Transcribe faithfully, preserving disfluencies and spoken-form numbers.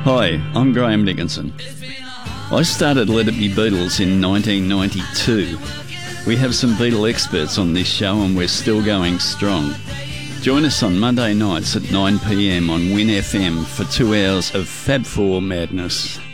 Hi, I'm Graham Dickinson. I started Let It Be Beatles in nineteen ninety-two. We have some Beatle experts on this show and we're still going strong. Join us on Monday nights at nine p m on Win F M for two hours of Fab Four madness.